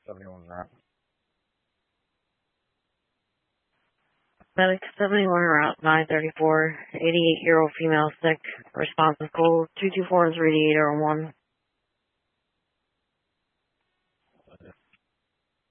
71 route. Medic 71 route 934, 88-year-old female sick. Responsive call 224 and 3801.